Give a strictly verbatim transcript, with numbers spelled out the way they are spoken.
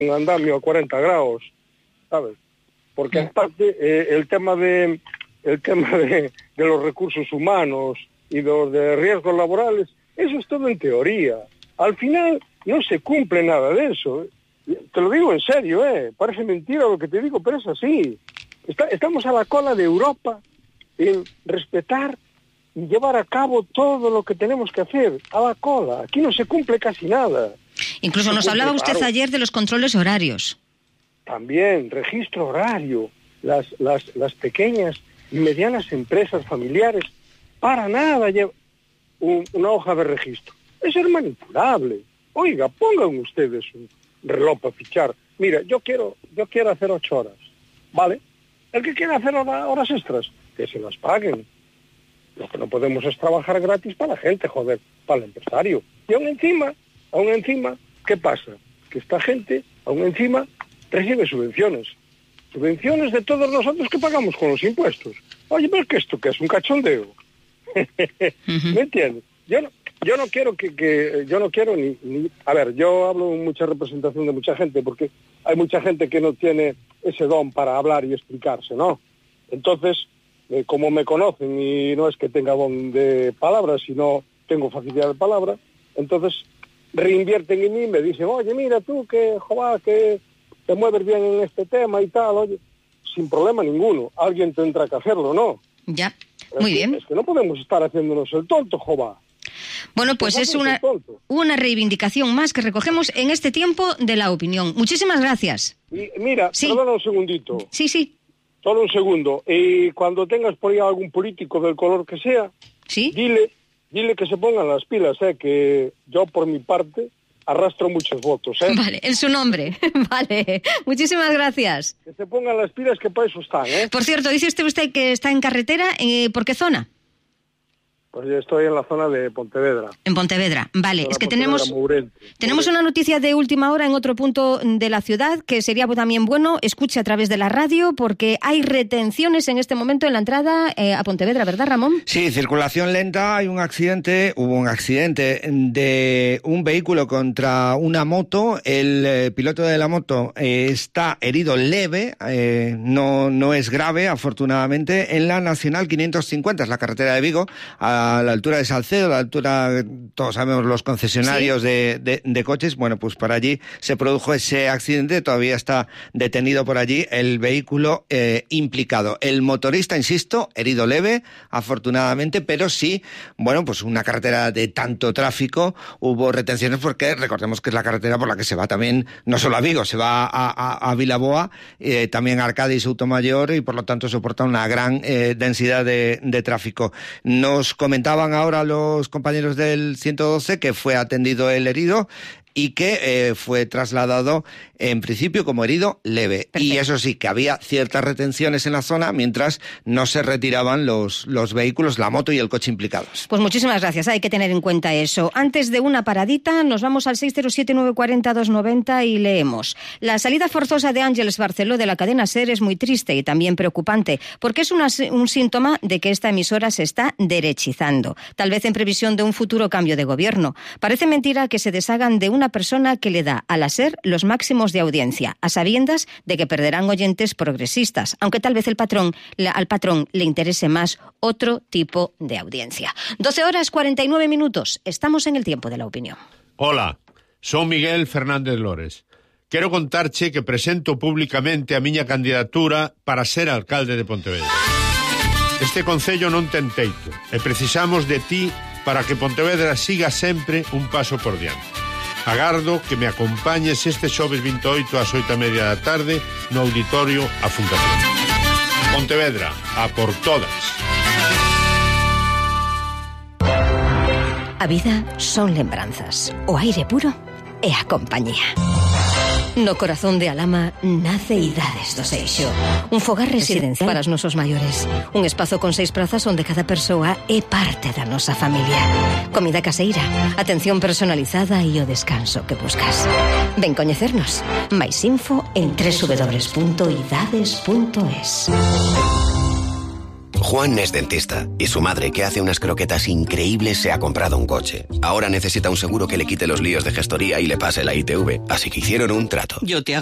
un andamio a cuarenta grados, ¿sabes? Porque aparte eh, el tema de el tema de, de los recursos humanos y los de riesgos laborales, eso es todo en teoría. Al final no se cumple nada de eso. Te lo digo en serio, eh. Parece mentira lo que te digo, pero es así. Está, estamos a la cola de Europa en respetar y llevar a cabo todo lo que tenemos que hacer, a la cola. Aquí no se cumple casi nada. Incluso no nos cumple, hablaba usted claro. ayer de los controles horarios. También, registro horario. Las, las, las pequeñas y medianas empresas familiares para nada llevan un, una hoja de registro. Es ser manipulable. Oiga, pongan ustedes un reloj para fichar. Mira, yo quiero yo quiero hacer ocho horas, ¿vale? El que quiera hacer hora, horas extras, que se las paguen. Lo que no podemos es trabajar gratis para la gente, joder, para el empresario. Y aún encima, aún encima, ¿qué pasa? Que esta gente, aún encima, recibe subvenciones. Subvenciones de todos nosotros que pagamos con los impuestos. Oye, pero ¿qué esto qué es? ¿Un cachondeo? Uh-huh. ¿Me entiendes? Yo no, yo no quiero que, que yo no quiero ni, ni... A ver, yo hablo en mucha representación de mucha gente, porque hay mucha gente que no tiene ese don para hablar y explicarse, ¿no? Entonces, eh, como me conocen, y no es que tenga don de palabra, sino tengo facilidad de palabra, entonces reinvierten en mí y me dicen, oye, mira tú, que, joder, que te mueves bien en este tema y tal, oye, sin problema ninguno. Alguien tendrá que hacerlo, ¿no? Ya, muy es bien. Que, es que no podemos estar haciéndonos el tonto, joder. Bueno, pues es una, una reivindicación más que recogemos en este tiempo de la opinión. Muchísimas gracias. Y mira, sí. perdona un segundito. Sí, sí. Solo un segundo. Y cuando tengas por ahí algún político del color que sea, ¿sí? dile, dile que se pongan las pilas, eh, que yo por mi parte arrastro muchos votos, ¿eh? Vale, en su nombre. Vale, muchísimas gracias. Que se pongan las pilas, que para eso están, ¿eh? Por cierto, dice usted, usted que está en carretera, eh, ¿por qué zona? Pues yo estoy en la zona de Pontevedra. En Pontevedra, vale. Zona es que Pontevedra, tenemos Mourente. tenemos Mourente. una noticia de última hora en otro punto de la ciudad que sería también bueno, escuche a través de la radio, porque hay retenciones en este momento en la entrada eh, a Pontevedra, ¿verdad, Ramón? Sí, circulación lenta, hay un accidente, hubo un accidente de un vehículo contra una moto, el eh, piloto de la moto eh, está herido leve, eh, no, no es grave, afortunadamente, en la Nacional quinientos cincuenta, es la carretera de Vigo, a la altura de Salcedo, a la altura, todos sabemos, los concesionarios ¿sí? de, de, de coches. Bueno, pues por allí se produjo ese accidente, todavía está detenido por allí el vehículo eh, implicado. El motorista, insisto, herido leve, afortunadamente, pero sí, bueno, pues una carretera de tanto tráfico, hubo retenciones porque recordemos que es la carretera por la que se va también, no solo a Vigo, se va a, a, a Vilaboa, eh, también a Arcade y Soutomaior, y por lo tanto soporta una gran eh, densidad de, de tráfico. Nos comentaban ahora los compañeros del ciento doce que fue atendido el herido y que eh, fue trasladado en principio como herido leve. Perfecto. Y eso sí, que había ciertas retenciones en la zona mientras no se retiraban los, los vehículos, la moto y el coche implicados. Pues muchísimas gracias, hay que tener en cuenta eso. Antes de una paradita, nos vamos al seis cero siete, nueve cuatro cero, dos nueve cero y leemos. La salida forzosa de Ángeles Barceló de la cadena SER es muy triste y también preocupante, porque es una, un síntoma de que esta emisora se está derechizando, tal vez en previsión de un futuro cambio de gobierno. Parece mentira que se deshagan de una persona que le da a la SER los máximos de audiencia, a sabiendas de que perderán oyentes progresistas, aunque tal vez el patrón, la, al patrón le interese más otro tipo de audiencia. doce horas cuarenta y nueve minutos. Estamos en el tiempo de la opinión. Hola, son Miguel Fernández Lores. Quero contarche que presento públicamente a miña candidatura para ser alcalde de Pontevedra. Este concello non ten teito e precisamos de ti para que Pontevedra siga sempre un paso por diante. Agardo que me acompañes este xoves veintiocho ás oito e media da tarde no auditorio A Fundación. Pontevedra, a por todas. A vida son lembranzas, o aire puro e a compañía. No corazón de Alama nace Idades do Seixo, un fogar residencial para os nosos maiores, un espazo con seis prazas onde cada persoa é parte da nosa familia. Comida caseira, atención personalizada e o descanso que buscas. Ven coñecernos. Mais info en doble u doble u doble u punto idades punto es. Juan es dentista y su madre, que hace unas croquetas increíbles, se ha comprado un coche. Ahora necesita un seguro que le quite los líos de gestoría y le pase la I T V, así que hicieron un trato. Yo te